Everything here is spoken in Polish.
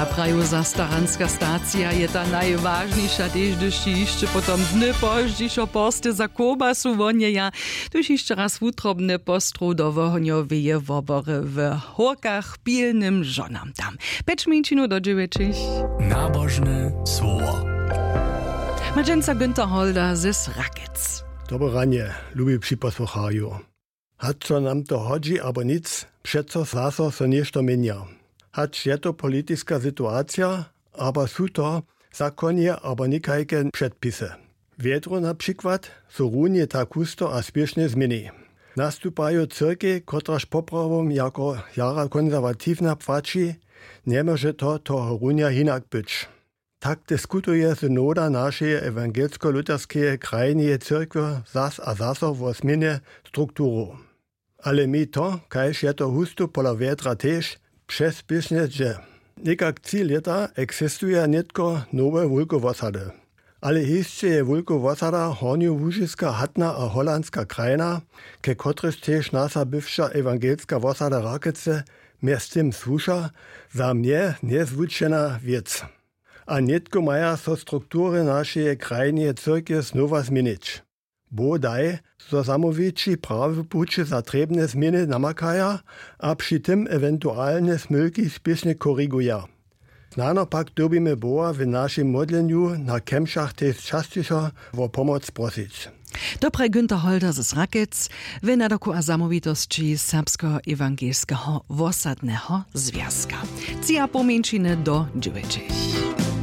Zapraju zastaranska stacja je ta najważniejsza też, gdyż jeszcze potem dny poździszo posty za kobasu wonieja, gdyż jeszcze raz utrobne postru do wohonioweje wobory w Horkach pilnym żonam tam. 5 minut do 9. Nabożne słowo. Madżęca Günther Holder z Rakiec. Dobre ranie, lubi przyposłuchaju. Hać co nam to chodzi, albo nic, przeco zaso so nieszto mienia. Hać je to polityczna sytuacja, aber są to zakonie, albo nikajke przedpisy. Wiedro na przykład so runie tak husto a spiesznie zmieni. Nastupają cyrki, kotraż poprawom jako jara konserwatywna płaci, nie może to runia hinak być. Tak dyskutuje synoda naszej ewangelsko-luterskiej krajnej cyrkwi zas a zaso o zmianie strukturu. Ale mi to, kajż je to husto pola wiedra też, przezbysznie dże. Nikak 3 lata eksistuje nitko nowe wulkowosady. Ale jeszcze je wulkowosada horniołużyska hatna a holandska krajna, ke kotryż też nasza bywsza ewangelska wosada Rakice mnie z tym słusza, za mnie niezwučena wiec. A nitko maja so struktury naszej krajnej cyrkwi znowa zmienić. Bodaj, so samowici prawy pucie zatrebne zmiany namakaja, a przy tym ewentualne smylki spiesznie koryguja. Znano pak dobimy Boha w naszym modleniu na kemszach też częściej o pomoc prosić. Dobre Günther Holder z Rakiec, w nadoku a zamówitości Serbsko-Ewangelskiego Wosadnego Związka. Cia pomięciny do 9.